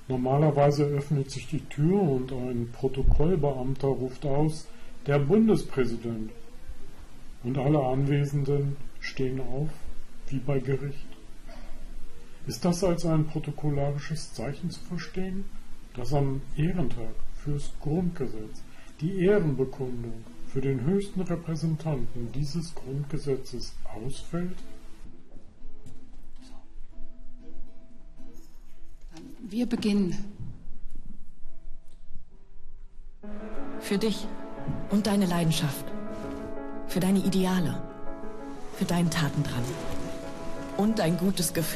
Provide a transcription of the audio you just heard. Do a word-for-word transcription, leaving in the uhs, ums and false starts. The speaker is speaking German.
Normalerweise öffnet sich die Tür und ein Protokollbeamter ruft aus: Der Bundespräsident. Und alle Anwesenden stehen auf, wie bei Gericht. Ist das als ein protokollarisches Zeichen zu verstehen, dass am Ehrentag fürs Grundgesetz die Ehrenbekundung für den höchsten Repräsentanten dieses Grundgesetzes ausfällt? Wir beginnen. Für dich und deine Leidenschaft. Für deine Ideale. Für deinen Tatendrang. Und ein gutes Gefühl.